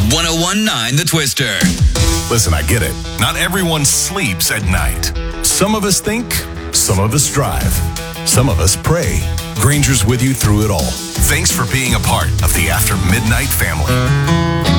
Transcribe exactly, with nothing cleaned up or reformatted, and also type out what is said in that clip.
one oh one point nine The Twister. Listen, I get it. Not everyone sleeps at night. Some of us think, some of us drive, some of us pray. Granger's with you through it all. Thanks for being a part of the After Midnight family.